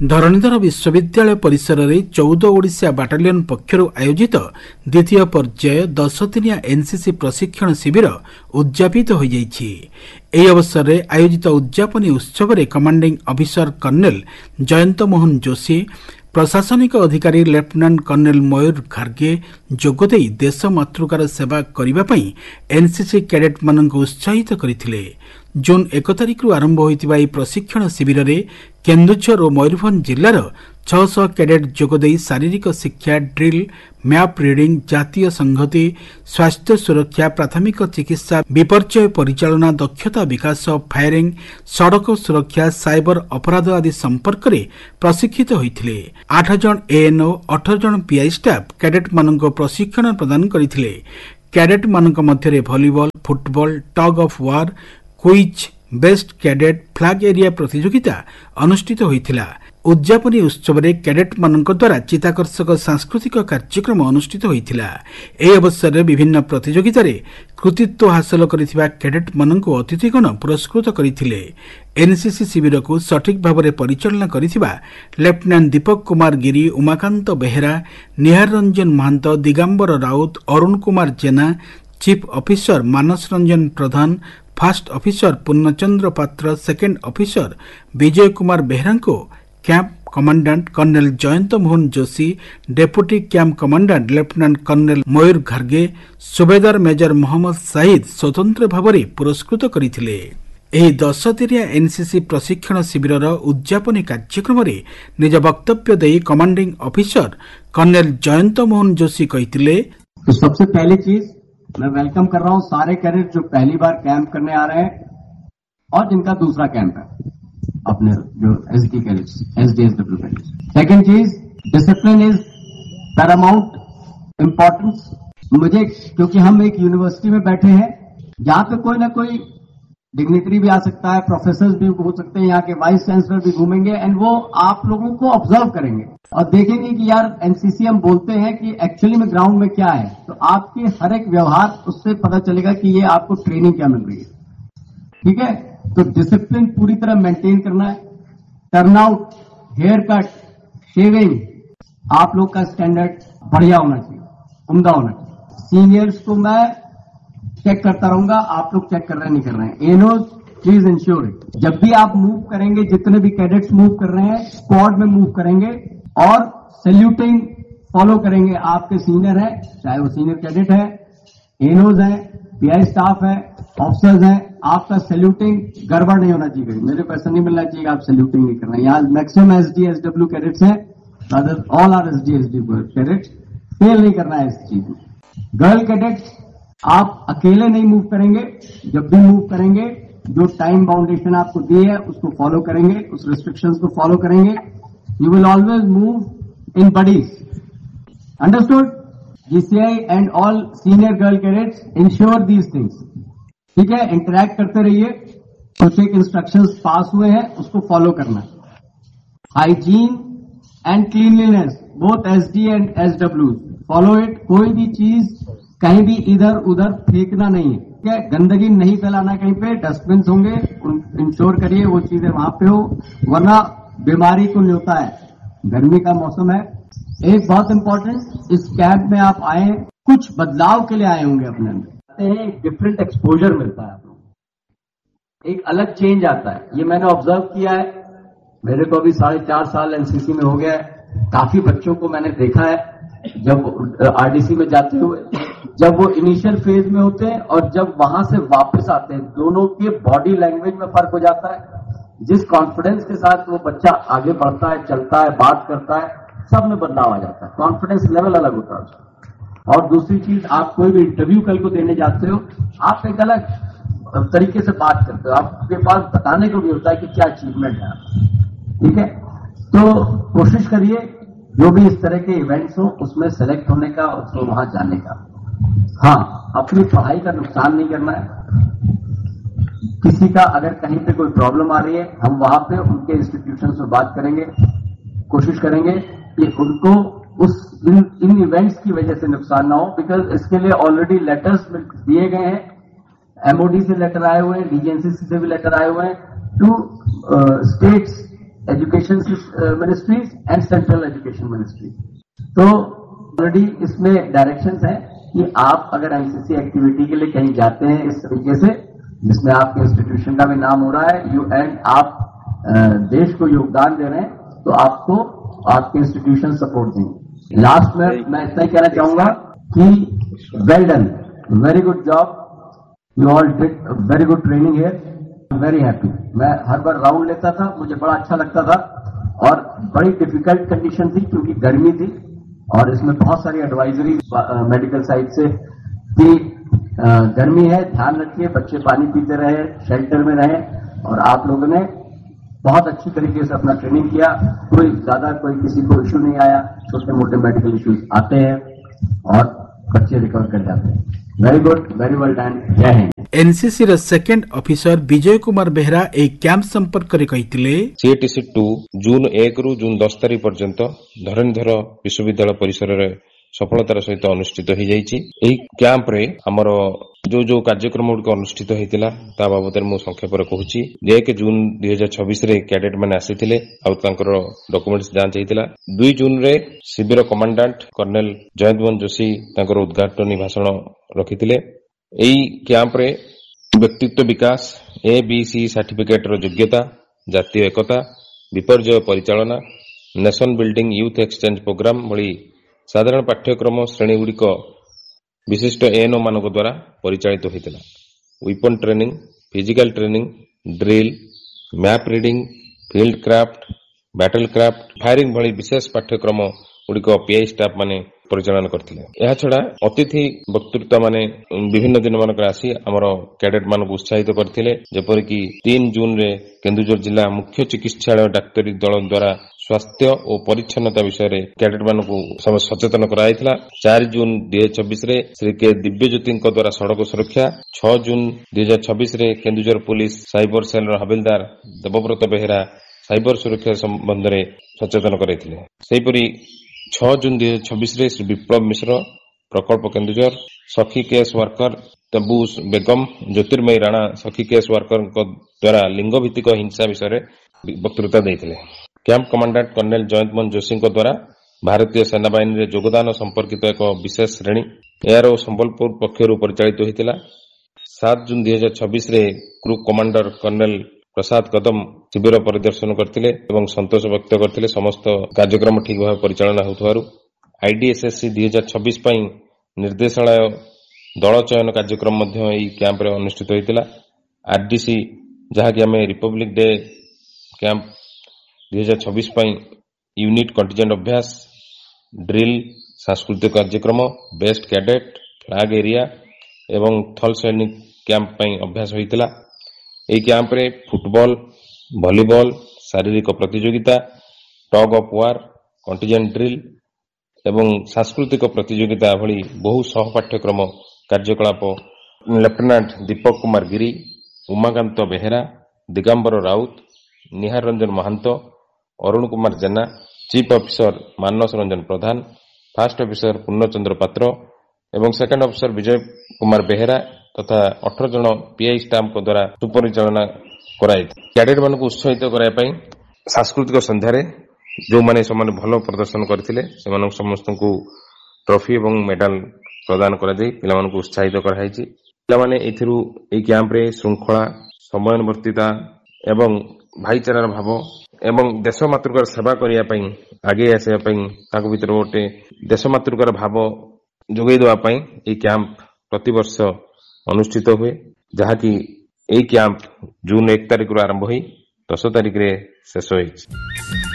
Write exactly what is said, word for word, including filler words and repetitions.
धरणीधर विश्वविद्यालय परिसर में चौदह ओडिशा बाटालियन पक्षर आयोजित द्वितीय पर्याय दस दिनिया एनसीसी प्रशिक्षण शिविर उद्यापित हो जाइछि। एही अवसर में आयोजित उद्यापनी उत्सव में commanding officer kernel Jayant Mohan Joshi, प्रशासनिक अधिकारी लेफ्टिनेंट कर्नेल मयूर घार्गे जोगदे देश मातृकार सेवा करने एनसीसी कैडेट मानक उत्साहित करथिले। जून एक तारिख आरंभ होइतिबा एही प्रशिक्षण शिविर में केन्दुझर और मयूरभंज जिलार छह सौ कैडेट जोगदे शारीरिक शिक्षा, ड्रिल, मैप रीडिंग, जातीय संहति, स्वास्थ्य सुरक्षा, प्राथमिक चिकित्सा, विपर्यय परिचालना, दक्षता विकास, फायरिंग, सड़क सुरक्षा, साइबर अपराध आदि संपर्क में प्रशिक्षित होइथिले। आठ जन एएनओ, अठारह जन पीआई स्टाफ कैडेट मानक प्रशिक्षण प्रदान करथिले। कैडेट मानक मध्यरे भलीबॉल, football, tug of war, quiz, best cadet, flag area प्रतियोगिता अनुष्ठित होइथिला। उद्यापनी उत्सव में कैडेट मानक द्वारा चित्ताकर्षक सांस्कृतिक कार्यक्रम अनुष्ठित होइथिला। एही अवसर में विभिन्न प्रतियोगिता रे कृतित्व हासिल करिथिबा कैडेट मानक अतिथिगण पुरस्कृत करथिले। एनसीसी शिविर को सठिक भाव में परिचालना करिथिबा लेफ्टिनेंट दीपक कुमार गिरी, उमाकांत बेहेरा, निहार रंजन महांत, दिगंबर राउत, अरुण कुमार जेना, चीफ ऑफिसर मानस रंजन प्रधान, फर्स्ट ऑफिसर पूर्णचंद्र पात्र, सेकेंड ऑफिसर विजय कुमार बेहरा को camp commandant kernel Jayant Mohan Joshi, deputy camp commandant lieutenant kernel मयूर घार्गे, सुबेदार मेजर मोहम्मद साहिद स्वतंत्र भाव में पुरस्कृत करथिले। एही दस दिनिया एनसीसी प्रशिक्षण शिविर उद्यापनी कार्यक्रम में निज वक्तव्य दे commanding officer kernel Jayant Mohan Joshi कहथिले, तो सबसे पहली चीज मैं वेलकम कर रहा हूं सारे कैडेट जो पहली बार कैंप करने आ रहे हैं और जिनका दूसरा कैंप है अपने जो एसडी कैडेट्स, एसडीएसडब्ल्यू कैडेट्स। सेकंड चीज, डिसिप्लिन इज पैरामाउंट इंपॉर्टेंस। मुझे क्योंकि हम एक यूनिवर्सिटी में बैठे हैं जहां पे कोई ना कोई डिग्निटरी भी आ सकता है, प्रोफेसर भी हो सकते हैं, यहाँ के वाइस चांसलर भी घूमेंगे एंड वो आप लोगों को ऑब्जर्व करेंगे और देखेंगे कि यार एनसीसी हम बोलते हैं कि एक्चुअली में ग्राउंड में क्या है। तो आपके हर एक व्यवहार उससे पता चलेगा कि ये आपको ट्रेनिंग क्या मिल रही है। ठीक है, तो डिसिप्लिन पूरी तरह मेंटेन करना है। टर्नआउट, हेयर कट, शेविंग, आप लोग का स्टैंडर्ड बढ़िया होना चाहिए, उम्दा होना चाहिए। सीनियर्स को मैं चेक करता रहूंगा, आप लोग चेक कर रहे हैं नहीं कर रहे हैं। एनोज प्लीज इंश्योर इट। जब भी आप मूव करेंगे, जितने भी कैडेट्स मूव कर रहे हैं स्क्वाड में मूव करेंगे और सैल्यूटिंग फॉलो करेंगे। आपके सीनियर है, चाहे वो सीनियर कैडेट है, एनोज है, पीआई स्टाफ है, ऑफिसर्स हैं, आपका सैल्यूटिंग गड़बड़ नहीं होना चाहिए। मेरे को ऐसा नहीं मिलना चाहिए आप सैल्यूटिंग नहीं कर रहे हैं। यहाँ मैक्सिमम एसडी एसडब्ल्यू कैडेट्स हैं, all are SD SW cadets, fail नहीं करना है इस चीज में। गर्ल कैडेट्स, आप अकेले नहीं मूव करेंगे, जब भी मूव करेंगे जो टाइम बाउंडेशन आपको दी है उसको फॉलो करेंगे, उस रिस्ट्रिक्शंस को फॉलो करेंगे। You will always move in buddies, understood? GCI and all senior girl cadets ensure these things. ठीक है, इंटरैक्ट करते रहिए, कुछ एक इंस्ट्रक्शंस पास हुए हैं उसको फॉलो करना। Hygiene and cleanliness, both SD and SW, follow it. कोई भी चीज कहीं भी इधर उधर फेंकना नहीं है। ठीक है, गंदगी नहीं फैलाना कहीं पे, डस्टबिन होंगे इंश्योर करिए वो चीजें वहां पे हो, वरना बीमारी को न्योता है। गर्मी का मौसम है। एक बहुत इंपॉर्टेंट, इस कैंप में आप आए कुछ बदलाव के लिए आए होंगे, अपने अंदर एक डिफरेंट एक्सपोजर मिलता है आप लोग, एक अलग चेंज आता है। ये मैंने ऑब्जर्व किया है, मेरे को अभी साढ़े चार साल एनसीसी में हो गया है। काफी बच्चों को मैंने देखा है जब आरडीसी में जाते हुए, जब वो इनिशियल फेज में होते हैं और जब वहां से वापस आते हैं, दोनों के बॉडी लैंग्वेज में फर्क हो जाता है। जिस कॉन्फिडेंस के साथ वो बच्चा आगे बढ़ता है, चलता है, बात करता है, सब में बदलाव आ जाता है। कॉन्फिडेंस लेवल अलग होता है उसका। और दूसरी चीज, आप कोई भी इंटरव्यू कल को देने जाते हो, आप एक अलग तरीके से बात करते हो, आपके पास बताने को भी होता है कि क्या अचीवमेंट है। ठीक है, तो कोशिश करिए जो भी इस तरह के इवेंट्स हो उसमें सेलेक्ट होने का, उसको वहां जाने का। हाँ, अपनी पढ़ाई का नुकसान नहीं करना है। किसी का अगर कहीं पे कोई प्रॉब्लम आ रही है, हम वहां पे उनके इंस्टीट्यूशन से बात करेंगे, कोशिश करेंगे कि उनको उस इन, इन इवेंट्स की वजह से नुकसान ना हो। बिकॉज इसके लिए ऑलरेडी लेटर्स दिए गए हैं, एमओडी से लेटर आए हुए हैं, डीजीएनसी से भी लेटर आए हुए हैं, to states education education ministries and central education ministry. तो ऑलरेडी इसमें डायरेक्शंस है कि आप अगर एनसीसी एक्टिविटी के लिए कहीं जाते हैं इस तरीके से जिसमें आपके इंस्टीट्यूशन का भी नाम हो रहा है यू एंड आप देश को योगदान दे रहे हैं, तो आपको आपके इंस्टीट्यूशन सपोर्ट देंगे। लास्ट में मैं इतना ही कहना चाहूंगा कि well done, very good job, you all did very good training here, very happy. मैं हर बार राउंड लेता था, मुझे बड़ा अच्छा लगता था और बड़ी डिफिकल्ट कंडीशन थी क्योंकि गर्मी थी और इसमें बहुत सारी एडवाइजरी मेडिकल साइड से कि गर्मी है, ध्यान रखिए, बच्चे पानी पीते रहे, शेल्टर में रहे। और आप लोगों ने बहुत अच्छी तरीके से अपना ट्रेनिंग किया, कोई ज्यादा कोई किसी को इश्यू नहीं आया। छोटे मोटे मेडिकल इश्यूज आते हैं और बच्चे रिकवर कर जाते हैं। Very good, very well done, जय हिंद। एनसीसी ର ସେକେଣ୍ଡ ଅଫିସର ବିଜୟ କୁମାର ବେହେରା ଏହି କ୍ୟାମ୍ପ ସମ୍ପର୍କରେ କହିଥିଲେ, ସିଏଟିସି ଟୁ ଜୁନ ଏକ ରୁ ଜୁନ ଦଶ ତାରିଖ ପର୍ଯ୍ୟନ୍ତ ଧରଣୀଧର ବିଶ୍ୱବିଦ୍ୟାଳୟ ପରିସରରେ ସଫଳତାର ସହିତ ଅନୁଷ୍ଠିତ ହୋଇଯାଇଛି। ଏହି କ୍ୟାମ୍ପରେ ଆମର ଯୋଉ ଯୋଉ କାର୍ଯ୍ୟକ୍ରମ ଗୁଡ଼ିକ ଅନୁଷ୍ଠିତ ହୋଇଥିଲା ତା ବାବଦରେ ମୁଁ ସଂକ୍ଷେପରେ କହୁଛି। ଏକ ଜୁନ ଦୁଇ ହଜାର ଛବିଶରେ କ୍ୟାଡେଟ୍ ମାନେ ଆସିଥିଲେ ଆଉ ତାଙ୍କର ଡକୁମେଣ୍ଟସ ଯାଞ୍ଚ ହେଇଥିଲା। ଦୁଇ ଜୁନରେ ଶିବିର କମାଣ୍ଡାଣ୍ଟ କର୍ଣ୍ଣେଲ ଜୟନ୍ତ ମୋହନ ଯୋଶୀ ତାଙ୍କର ଉଦ୍ଘାଟନୀ ଭାଷଣ ରଖିଥିଲେ। ଏହି କ୍ୟାମ୍ପରେ ବ୍ୟକ୍ତିତ୍ୱ ବିକାଶ, ଏ ବି ସି ସାର୍ଟିଫିକେଟର ଯୋଗ୍ୟତା, ଜାତୀୟ ଏକତା, ବିପର୍ଯ୍ୟୟ ପରିଚାଳନା, nation building, youth exchange programme ଭଳି ସାଧାରଣ ପାଠ୍ୟକ୍ରମ ଶ୍ରେଣୀଗୁଡ଼ିକ ବିଶିଷ୍ଟ ଏଏନଓ ମାନଙ୍କ ଦ୍ୱାରା ପରିଚାଳିତ ହୋଇଥିଲା। Weapon training, physical training, drill, map reading, field craft, battle craft, firing ଭଳି ବିଶେଷ ପାଠ୍ୟକ୍ରମ ଗୁଡ଼ିକ ପିଆଇ ଷ୍ଟାଫ୍ ମାନେ ପରିଚାଳନା କରିଥିଲେ। ଏହାଛଡ଼ା ଅତିଥି ବକ୍ତୃତା ମାନେ ବିଭିନ୍ନ ଦିନ ମାନଙ୍କରେ ଆସି ଆମର କ୍ୟାଡେଟ୍ ମାନଙ୍କୁ ଉତ୍ସାହିତ କରିଥିଲେ। ଯେପରିକି ତିନି ଜୁନରେ କେନ୍ଦୁଝର ଜିଲ୍ଲା ମୁଖ୍ୟ ଚିକିତ୍ସାଳୟ ଡାକ୍ତରୀ ଦଳ ଦ୍ୱାରା ସ୍ୱାସ୍ଥ୍ୟ ଓ ପରିଚ୍ଛନ୍ନତା ବିଷୟରେ କ୍ୟାଡେଟ୍ ମାନଙ୍କୁ ସଚେତନ କରାଯାଇଥିଲା। ଚାରି ଜୁନ ଦୁଇ ହଜାର ଛବିଶରେ ଶ୍ରୀ କେ ଦିବ୍ୟଜ୍ୟୋତିଙ୍କ ଦ୍ୱାରା ସଡ଼କ ସୁରକ୍ଷା, ଛଅ ଜୁନ ଦୁଇ ହଜାର ଛବିଶରେ କେନ୍ଦୁଝର ପୁଲିସ ସାଇବର ସେଲର ହାବିଲଦାର ଦେବବ୍ରତ ବେହେରା ସାଇବର ସୁରକ୍ଷା ସମ୍ବନ୍ଧରେ ସଚେତନ କରାଇଥିଲେ। ସେହିପରି ଛଅ ଜୁନ ଦୁଇ ହଜାର ଛବିଶରେ ଶ୍ରୀ ବିପ୍ଳବ ମିଶ୍ର ପ୍ରକଳ୍ପ କେନ୍ଦୁଝର, ସଖୀ କେଏସ୍ ୱାର୍କର ତବୁ ବେଗମ, ଜ୍ୟୋତିର୍ମୟୀ ରାଣା ସଖୀ କେଏସ୍ ୱାର୍କରଙ୍କ ଦ୍ୱାରା ଲିଙ୍ଗ ଭିତ୍ତିକ ହିଂସା ବିଷୟରେ ବକ୍ତୃତା ଦେଇଥିଲେ। Camp commandant colonel Jayant Mohan ଯୋଶୀଙ୍କ ଦ୍ୱାରା ଭାରତୀୟ ସେନାବାହିନୀରେ ଯୋଗଦାନ ସମ୍ପର୍କିତ ଏକ ବିଶେଷ ଶ୍ରେଣୀ ଏହାର ସମ୍ବଲପୁର ପକ୍ଷରୁ ପରିଚାଳିତ ହୋଇଥିଲା। ସାତ ଜୁନ ଦୁଇ ହଜାର ଛବିଶରେ କ୍ରୁ କମାଣ୍ଡର କର୍ଣ୍ଣେଲ ପ୍ରସାଦ କଦମ ଶିବିର ପରିଦର୍ଶନ କରିଥିଲେ ଏବଂ ସନ୍ତୋଷ ବ୍ୟକ୍ତ କରିଥିଲେ ସମସ୍ତ କାର୍ଯ୍ୟକ୍ରମ ଠିକ୍ ଭାବେ ପରିଚାଳନା ହେଉଥିବାରୁ। ଆଇଡିଏସ୍ଏସ୍ସି ଦୁଇ ହଜାର ଛବିଶ ପାଇଁ ନିର୍ଦ୍ଦେଶାଳୟ ଦଳ ଚୟନ କାର୍ଯ୍ୟକ୍ରମ ମଧ୍ୟ ଏହି କ୍ୟାମ୍ପରେ ଅନୁଷ୍ଠିତ ହୋଇଥିଲା। ଆରଡିସି ଯାହାକି ଆମେ ରିପବ୍ଲିକ ଡେ କ୍ୟାମ୍ପ ଦୁଇ ହଜାର ଛବିଶ ପାଇଁ ୟୁନିଟ୍ କଣ୍ଟିଜେଣ୍ଟ ଅଭ୍ୟାସ, ଡ୍ରିଲ, ସାଂସ୍କୃତିକ କାର୍ଯ୍ୟକ୍ରମ, ବେଷ୍ଟ କ୍ୟାଡେଟ୍, ଫ୍ଲାଗ ଏରିଆ ଏବଂ ଥଲ ସୈନିକ କ୍ୟାମ୍ପ ପାଇଁ ଅଭ୍ୟାସ ହୋଇଥିଲା। ଏହି କ୍ୟାମ୍ପରେ ଫୁଟବଲ, ଭଲିବଲ, ଶାରୀରିକ ପ୍ରତିଯୋଗିତା, tug of war, contingent drill ଏବଂ ସାଂସ୍କୃତିକ ପ୍ରତିଯୋଗିତା ଭଳି ବହୁ ସହ ପାଠ୍ୟକ୍ରମ କାର୍ଯ୍ୟକଳାପ ଲେଫ୍ଟନାଣ୍ଟ ଦୀପକ କୁମାର ଗିରି, ଉମାକାନ୍ତ ବେହେରା, ଦିଗମ୍ବର ରାଉତ, ନିହାର ରଞ୍ଜନ ମହାନ୍ତ, ଅରୁଣ କୁମାର ଜେନା, ଚିଫ୍ ଅଫିସର ମାନସ ରଞ୍ଜନ ପ୍ରଧାନ, ଫାର୍ଷ୍ଟ ଅଫିସର ପୂର୍ଣ୍ଣଚନ୍ଦ୍ର ପାତ୍ର ଏବଂ ସେକେଣ୍ଡ ଅଫିସର ବିଜୟ କୁମାର ବେହେରା ତଥା ଅଠର ଜଣ ପିଆଇ ଷ୍ଟାଫଙ୍କ ଦ୍ୱାରା ସୁପରିଚାଳନା କରାଯାଇଥିଲା। କ୍ୟାଡେଟ୍ ମାନଙ୍କୁ ଉତ୍ସାହିତ କରିବା ପାଇଁ ସାଂସ୍କୃତିକ ସନ୍ଧ୍ୟାରେ ଯେଉଁମାନେ ସେମାନେ ଭଲ ପ୍ରଦର୍ଶନ କରିଥିଲେ ସେମାନଙ୍କୁ ସମସ୍ତଙ୍କୁ ଟ୍ରଫି ଏବଂ ମେଡାଲ ପ୍ରଦାନ କରାଯାଇ ପିଲାମାନଙ୍କୁ ଉତ୍ସାହିତ କରାଯାଇଛି। ପିଲାମାନେ ଏଥିରୁ ଏହି କ୍ୟାମ୍ପରେ ଶୃଙ୍ଖଳା, ସମୟାନୁବର୍ତ୍ତିତା ଏବଂ ଭାଇଚାରାର ଭାବ ଏବଂ ଦେଶ ମାତୃକାର ସେବା କରିବା ପାଇଁ ଆଗେଇ ଆସିବା ପାଇଁ ତାଙ୍କ ଭିତରେ ଗୋଟେ ଦେଶ ମାତୃକାର ଭାବ ଯୋଗାଇ ଦେବା ପାଇଁ ଏହି କ୍ୟାମ୍ପ ପ୍ରତିବର୍ଷ ଅନୁଷ୍ଠିତ ହୁଏ, ଯାହାକି ଏହି କ୍ୟାମ୍ପ ଜୁନ ଏକ ତାରିଖରୁ ଆରମ୍ଭ ହୋଇ ଦଶ ତାରିଖରେ ଶେଷ ହୋଇଛି।